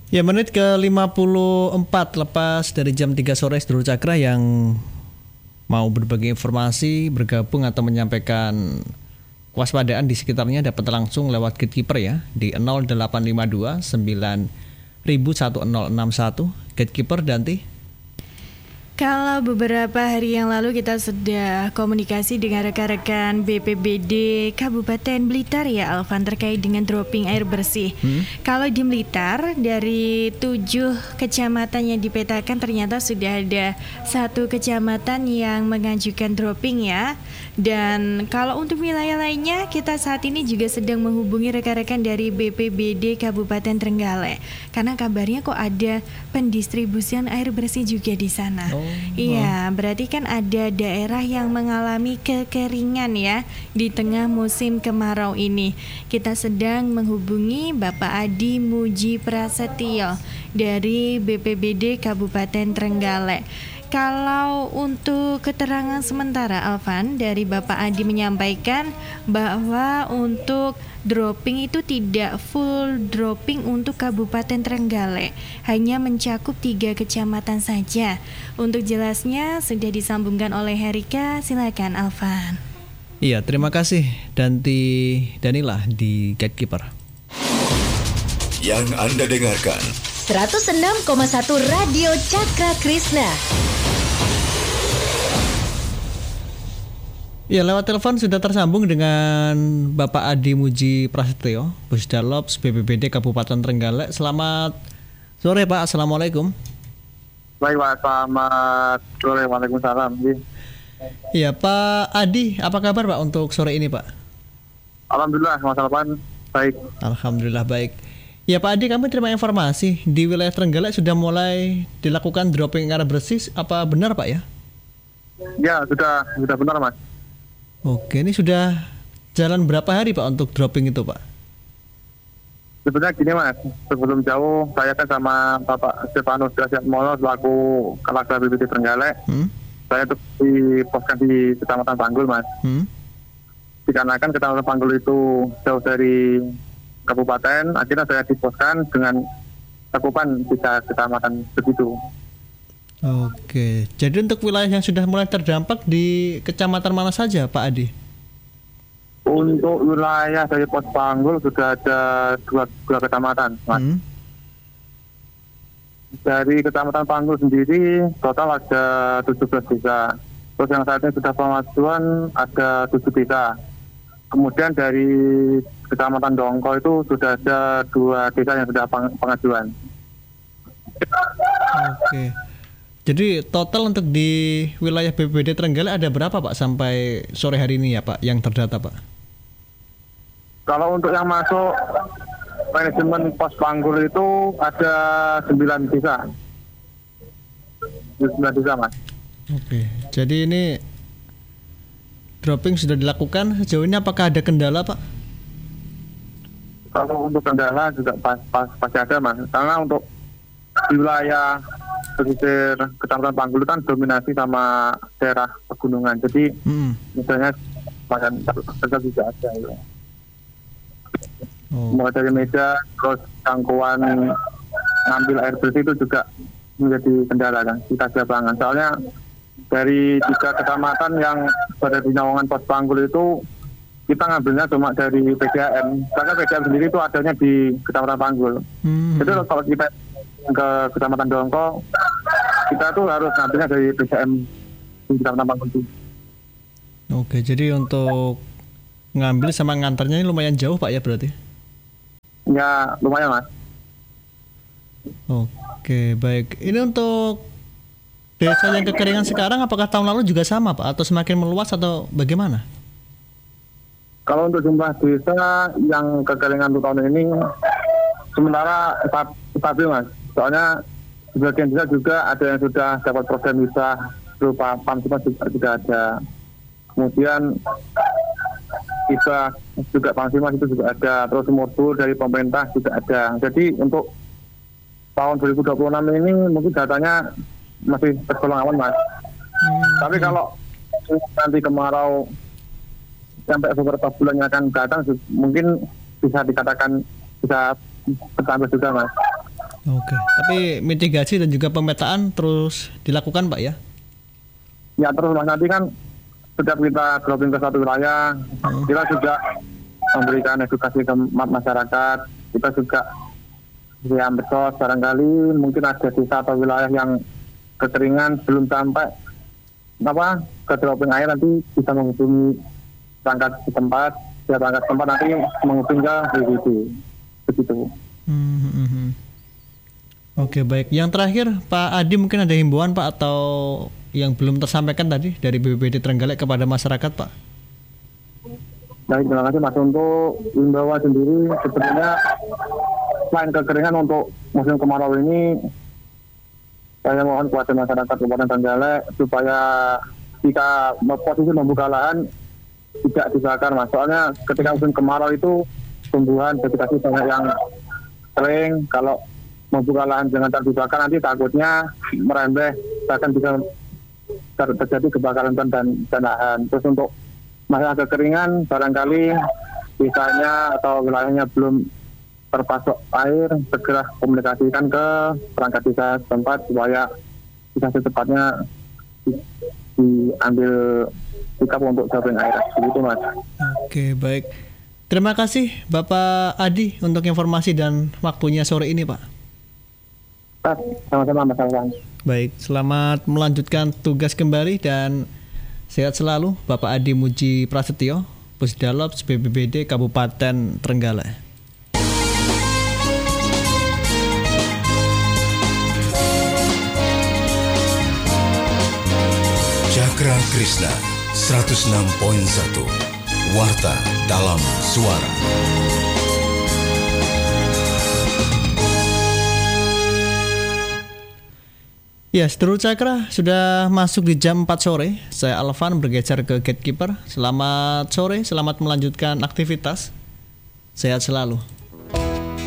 Ya, menit ke 54 lepas dari jam 3 sore, Saudara Cakra yang mau berbagi informasi, bergabung atau menyampaikan kewaspadaan di sekitarnya dapat langsung lewat gatekeeper ya di 0852 90001061 gatekeeper Danti. Kalau beberapa hari yang lalu kita sudah komunikasi dengan rekan-rekan BPBD Kabupaten Blitar ya Alvan terkait dengan dropping air bersih. Kalau di Blitar dari 7 kecamatan yang dipetakan ternyata sudah ada 1 kecamatan yang mengajukan dropping ya. Dan kalau untuk wilayah lainnya kita saat ini juga sedang menghubungi rekan-rekan dari BPBD Kabupaten Trenggalek karena kabarnya kok ada pendistribusian air bersih juga di sana. Iya, berarti kan ada daerah yang mengalami kekeringan ya di tengah musim kemarau ini. Kita sedang menghubungi Bapak Adi Muji Prasetyo dari BPBD Kabupaten Trenggalek. Kalau untuk keterangan sementara Alvan dari Bapak Adi menyampaikan bahwa untuk dropping itu tidak full dropping untuk Kabupaten Trenggalek, hanya mencakup 3 kecamatan saja. Untuk jelasnya sudah disambungkan oleh Herika, silakan Alvan. Iya, terima kasih Danila di Gatekeeper. Yang Anda dengarkan 106,1 Radio Cakra Krishna. Ya, lewat telepon sudah tersambung dengan Bapak Adi Muji Prasetyo, Pusdalops BPBD Kabupaten Trenggalek. Selamat sore Pak, Assalamualaikum. Baik Pak, selamat sore, Waalaikumsalam. Ya Pak Adi, apa kabar Pak untuk sore ini Pak? Alhamdulillah, Mas Alvan, baik. Alhamdulillah baik. Ya Pak Adi, kami terima informasi di wilayah Trenggalek sudah mulai dilakukan dropping air bersih, apa benar Pak ya? Ya, sudah benar Mas. Oke, ini sudah jalan berapa hari Pak untuk dropping itu Pak? Sebenarnya gini Mas, sebelum jauh saya kan sama Bapak Stefanus Dasyatmolo selaku Kalaksa BPBD Trenggalek. Saya tuh diposkan di Kecamatan Panggul Mas. Dikarenakan Kecamatan Panggul itu jauh dari kabupaten, akhirnya saya diposkan dengan cakupan 3 kecamatan begitu. Oke, jadi untuk wilayah yang sudah mulai terdampak di kecamatan mana saja Pak Adi? Untuk wilayah dari Pos Panggul sudah ada 2 kecamatan Mas. Dari Kecamatan Panggul sendiri total ada 17 desa. Terus yang saat ini sudah pemajuan ada 7 desa. Kemudian dari Kecamatan Dongko itu sudah ada 2 desa yang sudah pengajuan. Oke. Jadi total untuk di wilayah BPBD Trenggalek ada berapa Pak sampai sore hari ini ya Pak yang terdata Pak? Kalau untuk yang masuk manajemen Pos Panggul itu ada 9 desa. 9 desa Mas. Oke. Jadi ini dropping sudah dilakukan, sejauh ini apakah ada kendala Pak? Kalau untuk kendala juga pasti ada Mas. Karena untuk di wilayah pesisir Kecamatan Panggul kan dominasi sama daerah pegunungan. Jadi misalnya bahan kerja juga ada. Ya. Mulai dari meja, terus jangkauan ngambil air bersih itu juga menjadi kendala kan kita Jabangan. Soalnya dari 3 kecamatan yang berada di naungan Pos Panggul itu kita ngambilnya cuma dari PDAM. Karena PDAM sendiri itu adanya di Kecamatan Panggul. Jadi kalau kita ke Kecamatan Dongko, kita tuh harus ngambilnya dari PDAM di Kecamatan Panggul itu. Oke, jadi untuk ngambil sama ngantarnya ini lumayan jauh Pak ya berarti? Ya, lumayan Mas. Oke, baik. Ini untuk desa yang kekeringan sekarang apakah tahun lalu juga sama Pak? Atau semakin meluas atau bagaimana? Kalau untuk jumlah desa yang kekeringan untuk tahun ini sementara stabil Mas. Soalnya sebagian desa juga ada yang sudah dapat program wisata berupa PAMSIMAS juga ada. Kemudian juga PAMSIMAS itu juga ada. Terus Murbur dari pemerintah juga ada. Jadi untuk tahun 2026 ini mungkin datanya masih tergolong aman Mas. Tapi kalau nanti kemarau sampai beberapa bulan yang akan datang mungkin bisa dikatakan bisa bertambah juga Mas. Oke. Tapi mitigasi dan juga pemetaan terus dilakukan Pak ya? Ya terus Mas, nanti kan setiap kita dropping ke satu wilayah, kita juga memberikan edukasi ke masyarakat. Kita juga ya betul, barangkali mungkin ada desa atau wilayah yang kekeringan belum sampai ke dropping air, nanti bisa menghubungi perangkat setempat, ya perangkat setempat nanti menghubungi ke BPBD begitu. Oke, baik. Yang terakhir Pak Adi, mungkin ada himbauan Pak atau yang belum tersampaikan tadi dari BPBD Trenggalek kepada masyarakat Pak? Baik, terima kasih Mas. Untuk himbauan sendiri sebenarnya selain kekeringan untuk musim kemarau ini, saya mohon kepada masyarakat Kabupaten Trenggalek supaya jika posisi membuka lahan tidak dibakar Mas. Soalnya ketika musim kemarau itu tumbuhan vegetasi banyak yang kering. Kalau membuka lahan jangan dibakar, nanti takutnya merembeh, bahkan bisa terjadi kebakaran dan lahan. Terus untuk masalah kekeringan, barangkali desanya atau wilayahnya belum terpasok air, segera komunikasikan ke perangkat desa setempat supaya bisa secepatnya diambil sikap untuk dropping air. Begitu Mas. Oke, baik. Terima kasih Bapak Adi untuk informasi dan waktunya sore ini Pak. Pak, sama-sama Mas Alwan. Baik, selamat melanjutkan tugas kembali dan sehat selalu Bapak Adi Muji Prasetyo, Pusdalops BPBD Kabupaten Trenggalek. Cakra Krishna 106.1 Warta dalam Suara. Ya, seluruh Cakra sudah masuk di jam 4 sore. Saya Alvan bergeser ke gatekeeper. Selamat sore, selamat melanjutkan aktivitas. Sehat selalu.